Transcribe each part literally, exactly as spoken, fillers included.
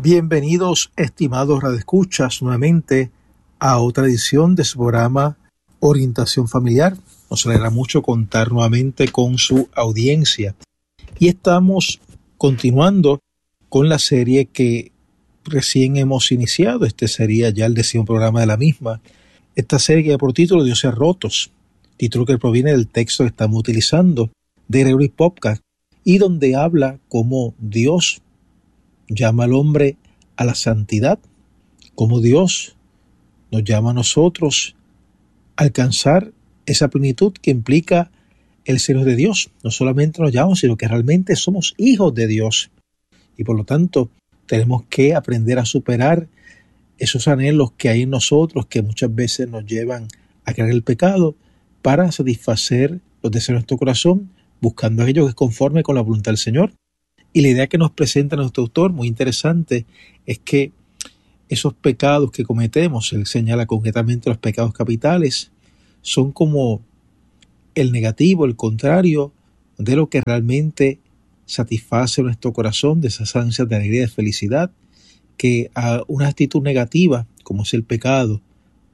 Bienvenidos, estimados radioescuchas, nuevamente a otra edición de su programa Orientación Familiar. Nos alegra mucho contar nuevamente con su audiencia. Y estamos continuando con la serie que recién hemos iniciado. Este sería ya el décimo programa de la misma. Esta serie lleva por título Dioses Rotos, título que proviene del texto que estamos utilizando de Gregory Popcak, y donde habla cómo Dios llama al hombre a la santidad, como Dios nos llama a nosotros a alcanzar esa plenitud que implica el ser de Dios. No solamente nos llama, sino que realmente somos hijos de Dios. Y por lo tanto, tenemos que aprender a superar esos anhelos que hay en nosotros, que muchas veces nos llevan a creer el pecado, para satisfacer los deseos de nuestro corazón, buscando aquello que es conforme con la voluntad del Señor. Y la idea que nos presenta nuestro autor, muy interesante, es que esos pecados que cometemos, él señala concretamente los pecados capitales, son como el negativo, el contrario de lo que realmente satisface nuestro corazón, de esas ansias de alegría y de felicidad, que a una actitud negativa, como es el pecado,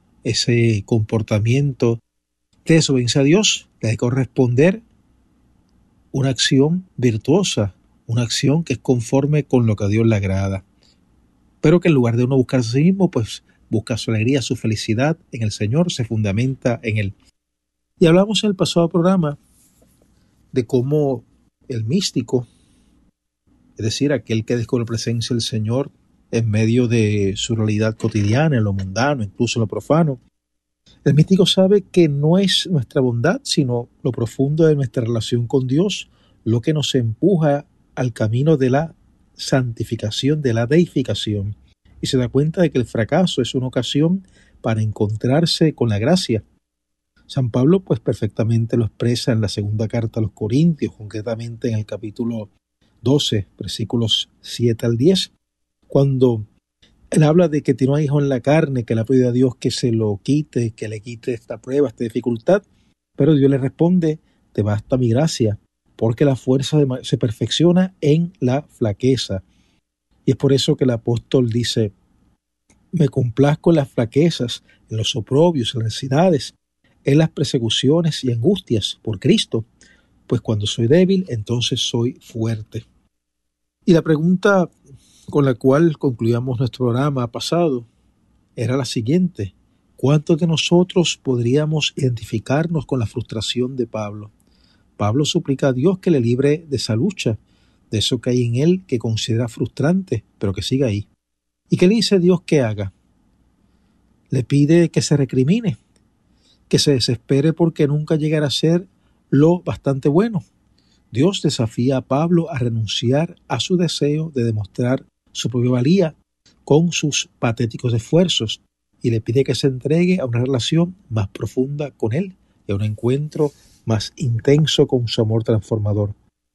ese comportamiento de desobediencia a Dios, le hay que corresponder una acción virtuosa, una acción que es conforme con lo que a Dios le agrada. Pero que en lugar de uno buscar a sí mismo, pues busca su alegría, su felicidad en el Señor, se fundamenta en Él. Y hablamos en el pasado programa de cómo el místico, es decir, aquel que descubre la presencia del Señor en medio de su realidad cotidiana, en lo mundano, incluso en lo profano, el místico sabe que no es nuestra bondad, sino lo profundo de nuestra relación con Dios, lo que nos empuja al camino de la santificación, de la deificación, y se da cuenta de que el fracaso es una ocasión para encontrarse con la gracia. San Pablo pues perfectamente lo expresa en la segunda carta a los Corintios, concretamente en el capítulo doce, versículos siete al diez, cuando él habla de que no hay hijo en la carne, que le ha pedido a Dios que se lo quite, que le quite esta prueba, esta dificultad, pero Dios le responde: te basta mi gracia, porque la fuerza se perfecciona en la flaqueza. Y es por eso que el apóstol dice: me complazco en las flaquezas, en los oprobios, en las necesidades, en las persecuciones y angustias por Cristo, pues cuando soy débil, entonces soy fuerte. Y la pregunta con la cual concluíamos nuestro programa pasado era la siguiente: ¿cuántos de nosotros podríamos identificarnos con la frustración de Pablo? Pablo suplica a Dios que le libre de esa lucha, de eso que hay en él que considera frustrante, pero que siga ahí. ¿Y qué le dice Dios que haga? Le pide que se recrimine, que se desespere porque nunca llegará a ser lo bastante bueno. Dios desafía a Pablo a renunciar a su deseo de demostrar su propia valía con sus patéticos esfuerzos y le pide que se entregue a una relación más profunda con él y a un encuentro más intenso con su amor transformador.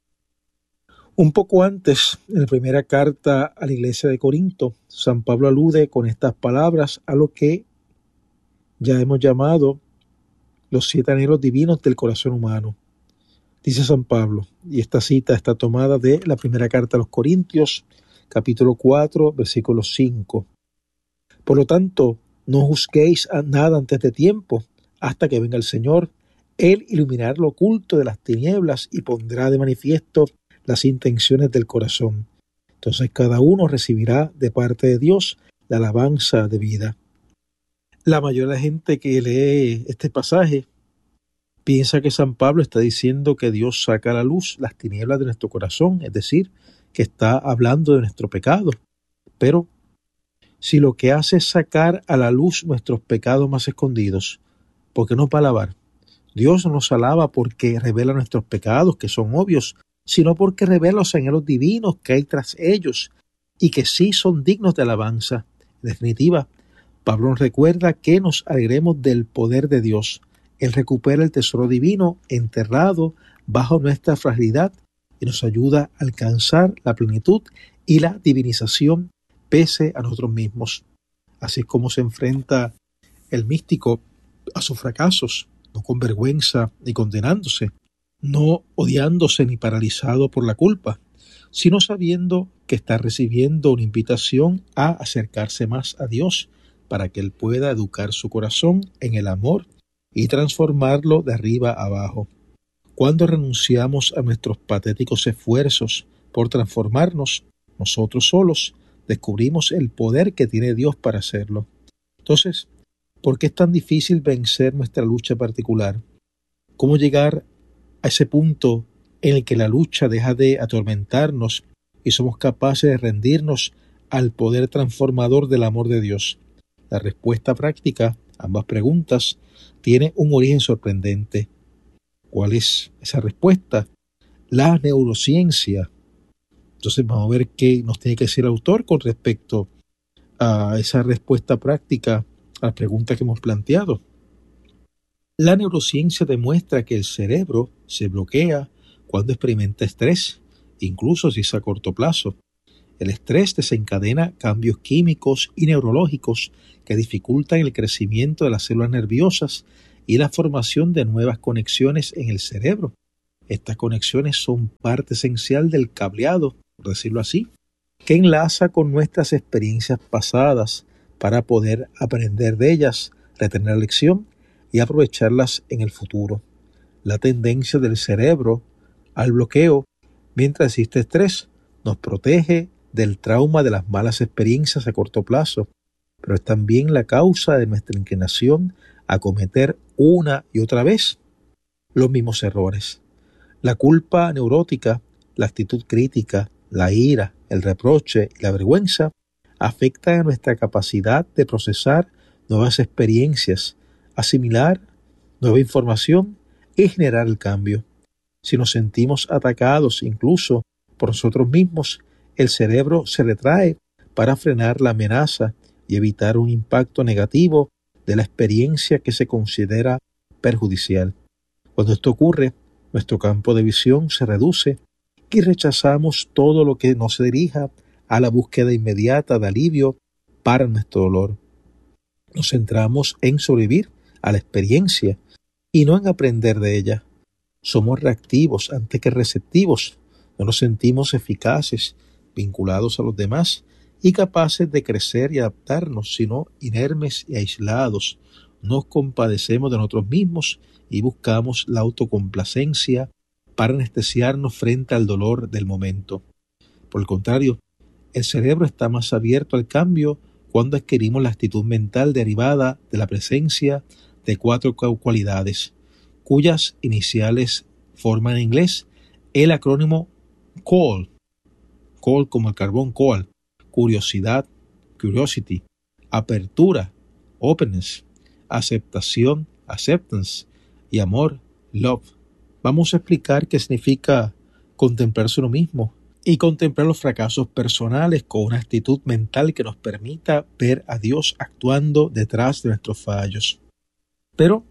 Un poco antes, en la primera carta a la iglesia de Corinto, San Pablo alude con estas palabras a lo que ya hemos llamado los siete anhelos divinos del corazón humano. Dice San Pablo, y esta cita está tomada de la primera carta a los Corintios, capítulo cuatro, versículo cinco. Por lo tanto, no juzguéis a nada antes de tiempo, hasta que venga el Señor. Él iluminará lo oculto de las tinieblas y pondrá de manifiesto las intenciones del corazón. Entonces cada uno recibirá de parte de Dios la alabanza de vida. La mayoría de la gente que lee este pasaje piensa que San Pablo está diciendo que Dios saca a la luz las tinieblas de nuestro corazón, es decir, que está hablando de nuestro pecado. Pero si lo que hace es sacar a la luz nuestros pecados más escondidos, ¿por qué nos va a alabar? Dios no nos alaba porque revela nuestros pecados, que son obvios, sino porque revela los anhelos divinos que hay tras ellos y que sí son dignos de alabanza. En definitiva, Pablo nos recuerda que nos alegremos del poder de Dios. Él recupera el tesoro divino enterrado bajo nuestra fragilidad y nos ayuda a alcanzar la plenitud y la divinización pese a nosotros mismos. Así es como se enfrenta el místico a sus fracasos, no con vergüenza ni condenándose, no odiándose ni paralizado por la culpa, sino sabiendo que está recibiendo una invitación a acercarse más a Dios para que Él pueda educar su corazón en el amor y transformarlo de arriba a abajo. Cuando renunciamos a nuestros patéticos esfuerzos por transformarnos, nosotros solos descubrimos el poder que tiene Dios para hacerlo. Entonces, ¿por qué es tan difícil vencer nuestra lucha particular? ¿Cómo llegar a ese punto en el que la lucha deja de atormentarnos y somos capaces de rendirnos al poder transformador del amor de Dios? La respuesta práctica a ambas preguntas tiene un origen sorprendente. ¿Cuál es esa respuesta? La neurociencia. Entonces vamos a ver qué nos tiene que decir el autor con respecto a esa respuesta práctica a la pregunta que hemos planteado. La neurociencia demuestra que el cerebro se bloquea cuando experimenta estrés, incluso si es a corto plazo. El estrés desencadena cambios químicos y neurológicos que dificultan el crecimiento de las células nerviosas y la formación de nuevas conexiones en el cerebro. Estas conexiones son parte esencial del cableado, por decirlo así, que enlaza con nuestras experiencias pasadas para poder aprender de ellas, retener la lección y aprovecharlas en el futuro. La tendencia del cerebro al bloqueo mientras existe estrés nos protege del trauma de las malas experiencias a corto plazo, pero es también la causa de nuestra inclinación a cometer una y otra vez los mismos errores. La culpa neurótica, la actitud crítica, la ira, el reproche y la vergüenza afectan a nuestra capacidad de procesar nuevas experiencias, asimilar nueva información y generar el cambio. Si nos sentimos atacados incluso por nosotros mismos, el cerebro se retrae para frenar la amenaza y evitar un impacto negativo de la experiencia que se considera perjudicial. Cuando esto ocurre, nuestro campo de visión se reduce y rechazamos todo lo que nos dirija a la búsqueda inmediata de alivio para nuestro dolor. Nos centramos en sobrevivir a la experiencia y no en aprender de ella. Somos reactivos antes que receptivos. No nos sentimos eficaces, vinculados a los demás y capaces de crecer y adaptarnos, sino inermes y aislados. Nos compadecemos de nosotros mismos y buscamos la autocomplacencia para anestesiarnos frente al dolor del momento. Por el contrario, el cerebro está más abierto al cambio cuando adquirimos la actitud mental derivada de la presencia de cuatro cualidades, cuyas iniciales forman en inglés el acrónimo CALL, CALL como el carbón coal, curiosidad, curiosity, apertura, openness, aceptación, acceptance, y amor, love. Vamos a explicar qué significa contemplarse uno mismo y contemplar los fracasos personales con una actitud mental que nos permita ver a Dios actuando detrás de nuestros fallos. Pero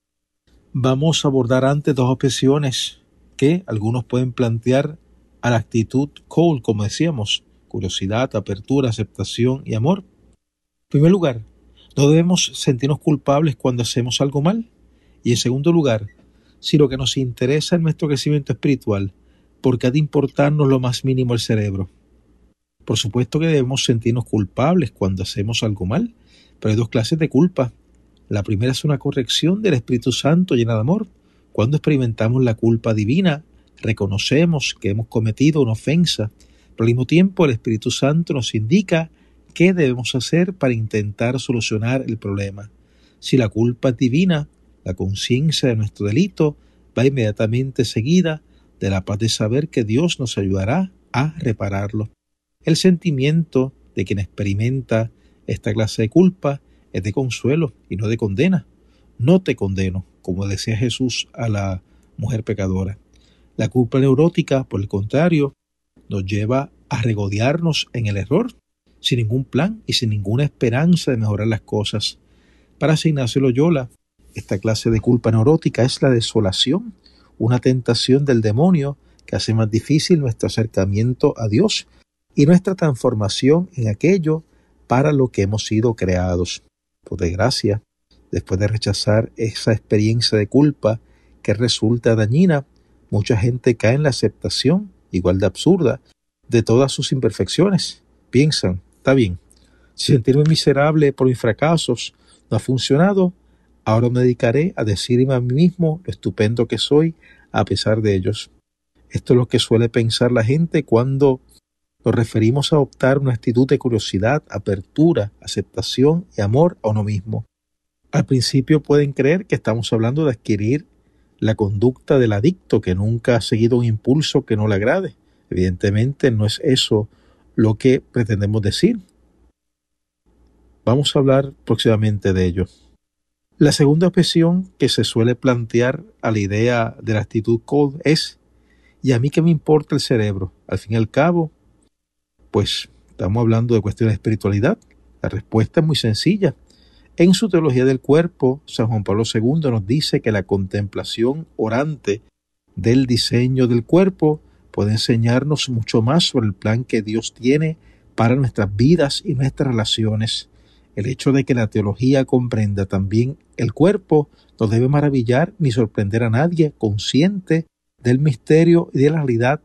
vamos a abordar antes dos objeciones que algunos pueden plantear a la actitud CALL, como decíamos, curiosidad, apertura, aceptación y amor. En primer lugar, no debemos sentirnos culpables cuando hacemos algo mal. Y en segundo lugar, si lo que nos interesa es nuestro crecimiento espiritual, ¿por qué ha de importarnos lo más mínimo el cerebro? Por supuesto que debemos sentirnos culpables cuando hacemos algo mal, pero hay dos clases de culpa. La primera es una corrección del Espíritu Santo llena de amor. Cuando experimentamos la culpa divina, reconocemos que hemos cometido una ofensa, pero al mismo tiempo el Espíritu Santo nos indica qué debemos hacer para intentar solucionar el problema. Si la culpa es divina, la conciencia de nuestro delito va inmediatamente seguida de la paz de saber que Dios nos ayudará a repararlo. El sentimiento de quien experimenta esta clase de culpa es de consuelo y no de condena. No te condeno, como decía Jesús a la mujer pecadora. La culpa neurótica, por el contrario, nos lleva a regodearnos en el error, sin ningún plan y sin ninguna esperanza de mejorar las cosas. Para San Ignacio de Loyola, esta clase de culpa neurótica es la desolación, una tentación del demonio que hace más difícil nuestro acercamiento a Dios y nuestra transformación en aquello para lo que hemos sido creados. Por desgracia, después de rechazar esa experiencia de culpa que resulta dañina, mucha gente cae en la aceptación, igual de absurda, de todas sus imperfecciones. Piensan, está bien, si sentirme miserable por mis fracasos no ha funcionado, ahora me dedicaré a decirme a mí mismo lo estupendo que soy a pesar de ellos. Esto es lo que suele pensar la gente cuando nos referimos a adoptar una actitud de curiosidad, apertura, aceptación y amor a uno mismo. Al principio pueden creer que estamos hablando de adquirir la conducta del adicto que nunca ha seguido un impulso que no le agrade. Evidentemente no es eso lo que pretendemos decir. Vamos a hablar próximamente de ello. La segunda objeción que se suele plantear a la idea de la actitud cold es: ¿y a mí qué me importa el cerebro? Al fin y al cabo, pues estamos hablando de cuestiones de espiritualidad. La respuesta es muy sencilla. En su teología del cuerpo, San Juan Pablo segundo nos dice que la contemplación orante del diseño del cuerpo puede enseñarnos mucho más sobre el plan que Dios tiene para nuestras vidas y nuestras relaciones. El hecho de que la teología comprenda también el cuerpo no debe maravillar ni sorprender a nadie consciente del misterio y de la realidad